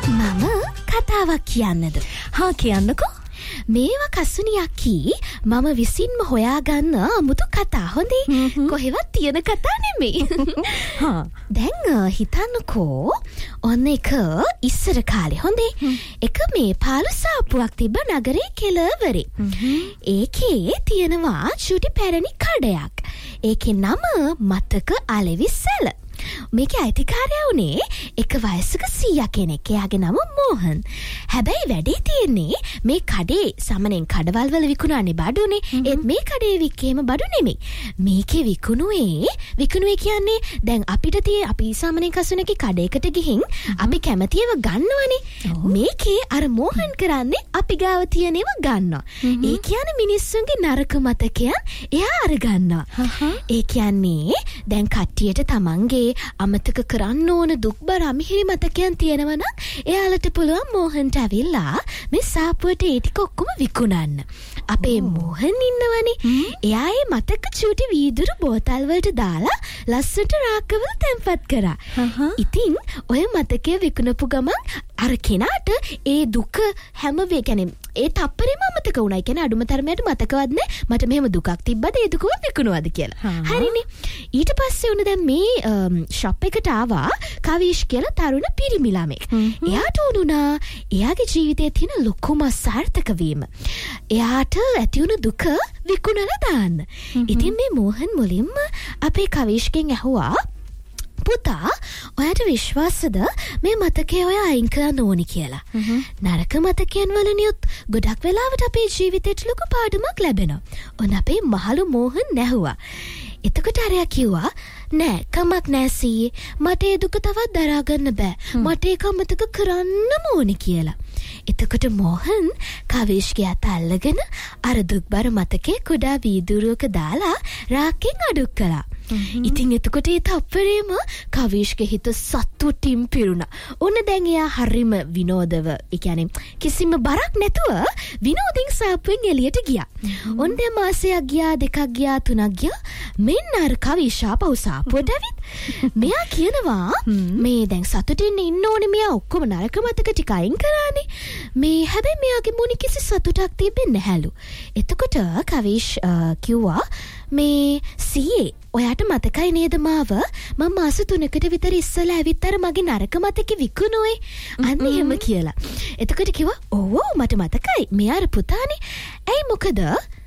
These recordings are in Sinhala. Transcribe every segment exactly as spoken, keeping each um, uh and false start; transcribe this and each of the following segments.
මම කතාවක් කියන්නද? හා කියන්නකෝ. මේවා කසුනියක්කි මම විසින්ම හොයාගන්න අමුතු කතා හොඳේ. කොහෙවත් තියෙන කතා නෙමෙයි. හා දැන් හිතන්නකෝ ඔන්න එක ඉස්සර කාලේ හොඳේ. එක මේ පාළු සාප්පුවක් තිබ්බ නගරේ කෙළවරේ. ඒකේ තියෙනවා චුටි පැරණි කඩයක්. ඒකේ නම මතක අලෙවිසැල. මේකේ අයිතිකාරයා වුණේ එක වයසක සීයා කෙනෙක්. එයාගේ නම මෝහන්. හැබැයි වැඩේ තියෙන්නේ මේ කඩේ සමනෙන් කඩවල් වල විකුණන්නේ බඩුනේ. ඒත් මේ කඩේ වික්කේම බඩු නෙමෙයි. මේකේ විකුණුවේ විකුණුවේ කියන්නේ දැන් අපිට තියෙ අපි සමනෙන් කසුනකේ කඩේකට ගිහින් අපි කැමතිව ගන්නවනේ. මේකේ අර මෝහන් කරන්නේ අපි ගාව තියෙන ඒවා ගන්නවා. ඒ කියන්නේ මිනිස්සුන්ගේ නරක මතකයන් එයා අර ගන්නවා. ඒ කියන්නේ දැන් කට්ටියට තමන්ගේ අමතක කරන්න ඕන දුක්බර අමිහිරි මතකයන් තියෙනවා නම් එයාලට පුළුවන් මෝහන්ට ඇවිල්ලා මේ සාප්පුවට ඒ ටික ඔක්කොම විකුණන්න. අපේ මෝහන් ඉන්නවනේ. එයා ඒ මතක චූටි වීදුරු බෝතල් වලට දාලා ලස්සනට රාක්කවල තැන්පත් කරා. ඉතින් ඔය මතකය විකුණපු ගමන් අර කෙනාට ඒ දුක හැම වෙලේ කියන්නේ ඒ තප්පරෙම අමතක වුණා. ඒ කියන්නේ අඩුම තරමට මතකවත් නැහැ මට මෙහෙම දුකක් තිබ්බද ඒ දුකව විකුණුවද කියලා. හරිනේ. ඊට පස්සේ උන දැන් මේ ෂොප් එකට ආවා කවිෂ් කියලා තරුණ පිරිමි ළමෙක්. එයාට උනුණා එයාගේ ජීවිතයේ තියෙන ලොකුම සාර්ථක වීම. එයාට ඇති වුණු දුක විකුණලා දාන්න. ඉතින් මේ මෝහන් මුලින්ම අපේ කවිෂ්ගෙන් ඇහුවා පුතා ඔයාට විශ්වාසද මේ මතකය ඔයා අයින් කරන්න ඕනි කියලා. නරක මතකයන් වලිනුත් ගොඩක් වෙලාවට අපේ ජීවිතේට ලොකු පාඩමක් ලැබෙනවා. ඔන්න අපේ මහලු මෝහන් නැහුවා. එතකොට අරයා කිව්වා නෑ කමක් නෑ සීයේ මට ඒ දුක තවත් දරා ගන්න බෑ. මට ඒක අමතක කරන්නම ඕනි කියලා. එතකොට මෝහන් කවිෂ්ගේ අත අල්ලගෙන අර දුක්බර මතකේ කුඩා වීදුරුවක දාලා රාක්කෙන් අඩුක් කළා. ඉතින් එතකොට ඒ තප්පරේම කවිෂ්ගේ හිත සතුටින් පිරුණා. ඔන්න දැන් එයා හරිම විනෝදව, ඒ කියන්නේ කිසිම බරක් නැතුව විනෝදින් සාප්පුවෙන් එළියට ගියා. ඔන්න දැන් මාසයක් ගියා, දෙකක් ගියා, තුනක් ගියා. මෙන්න අර කවිෂ් ආපහු සාප්පුවට ඇවිත් මෙයා කියනවා මේ දැන් සතුටින් ඉන්න ඕනේ මෙයා ඔක්කොම නරක මතක ටික අයින් කරානේ. මේ හැබැයි මෙයාගේ මොනි කිසි සතුටක් තිබෙන්නේ නැහැලු. එතකොට කවිෂ් කිව්වා මේ සීයේ ඔයාට මතකයි නේද මාව මම මාස තුනකට විතර ඉස්සලා ඇවිත් අර මගේ නරක මතකෙ විකුණුවේ අන්න එහෙම කියලා. එතකොට කිව්වා ඔව් මට මතකයි මෙයා අර පුතානේ. ඇයි මොකද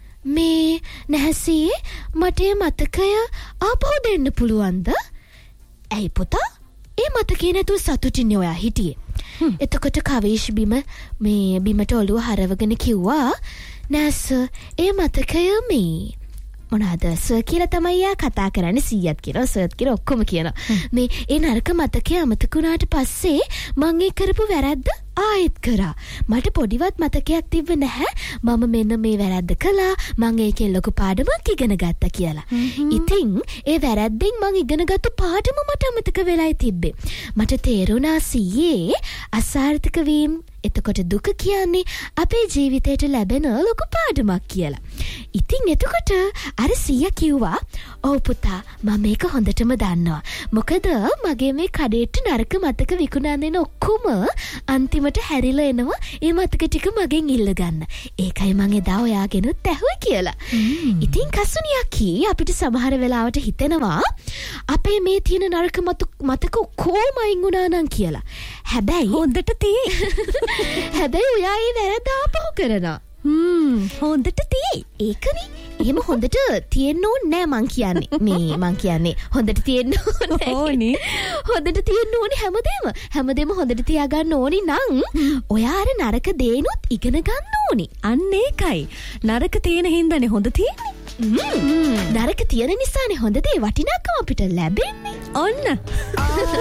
මේ නැහැසී මට මතකය ආපහු දෙන්න පුළුවන්ද? ඇයි පුතා ඒ මතකේ නැතුව සතුටින් ඔයා හිටියේ. එතකොට කවිෂ් බිම මේ බිමට ඔළුව හරවගෙන කිව්වා නැස ඒ මතකය මේ මොනවාද සර් කියලා තමයි යා කතා කරන්නේ. සීයත් කියනවා සර් කියලා ඔක්කොම කියනවා. මේ ඒ නරක මතකය අමතක වුණාට පස්සේ මං ඒ කරපු වැරද්ද ආයෙත් කරා. මට පොඩිවත් මතකයක් තිබ්බ නැහැ. මම මෙන්න මේ වැරද්ද කළා. මං ඒකෙන් ලොකු පාඩමක් ඉගෙන ගත්තා කියලා. ඉතින් ඒ වැරද්දෙන් මං ඉගෙනගත්තු පාඩම මට අමතක වෙලායි තිබ්බේ. මට තේරුණා සීයේ අසාර්ථක වීම එතකොට දුක කියන්නේ අපේ ජීවිතයට ලැබෙන ලොකු පාඩමක් කියලා. ඉතින් එතකොට අර සීයා කිව්වා ඔව් පුතා මම මේක හොඳටම දන්නවා. මොකද මගේ මේ කඩේට නරක මතක විකුණන්න ඔක්කොම අන්තිමට හැරිලා එනවා ඒ මතක ටික මගෙන් ඉල්ල ගන්න. ඒකයි මං එදා ඔයාගෙනුත් ඇහුවේ කියලා. ඉතින් කසුනියක්කි අපිට සමහර වෙලාවට හිතෙනවා අපේ මේ තියෙන නරක මතක ඔක්කොම අයින් වුණා නම් කියලා. හැබැයි හොඳට තියෙයි. හැබැයි ඔයා ඒ වැරද්ද ආපහු කරනවා. හ්ම් හොඳට තියෙයි. ඒකනේ. එහෙම හොඳට තියෙන්න ඕනේ නෑ මං කියන්නේ. මේ මං කියන්නේ හොඳට තියෙන්න ඕනේ. හොඳට තියෙන්න ඕනේ හැමදේම. හැමදේම හොඳට තියාගන්න ඕනි නම් ඔයා අර නරක දේනුත් ඉගෙන ගන්න ඕනි. අන්න ඒකයි. නරක තියෙන හින්දානේ හොඳ තියෙන්නේ. නරක තියෙන නිසානේ හොඳ දේ වටිනාකම අපිට ලැබෙන්නේ. ඔන්න